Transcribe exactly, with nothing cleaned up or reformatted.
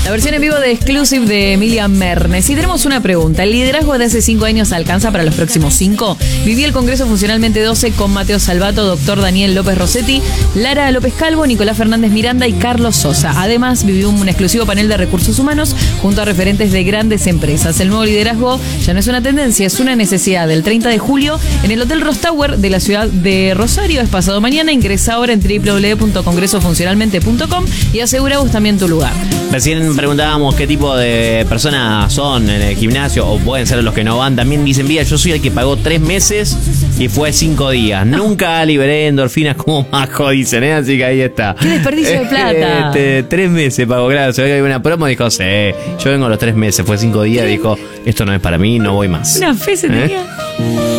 La versión en vivo de Exclusive de Emilia Mernes. Y tenemos una pregunta. ¿El liderazgo de hace cinco años alcanza para los próximos cinco? Viví el Congreso Funcionalmente doce con Mateo Salvato, doctor Daniel López Rossetti, Lara López Calvo, Nicolás Fernández Miranda y Carlos Sosa. Además, viví un exclusivo panel de recursos humanos junto a referentes de grandes empresas. El nuevo liderazgo ya no es una tendencia, es una necesidad. El treinta de julio en el Hotel Rostower de la ciudad de Rosario. Es pasado mañana. Ingresa ahora en doble u doble u doble u punto congreso funcionalmente punto com y asegura vos también tu lugar. Recién preguntábamos qué tipo de personas son en el gimnasio, o pueden ser los que no van. También dicen, mira, yo soy el que pagó tres meses y fue cinco días. Nunca liberé endorfinas como Majo, dicen, ¿eh? Así que ahí está. ¡Qué desperdicio de plata! Este, tres meses pagó, claro. Se ve que hay una promo, dijo, sí, yo vengo a los tres meses, fue cinco días, dijo, esto no es para mí, no voy más. Una fe se ¿Eh? tenía.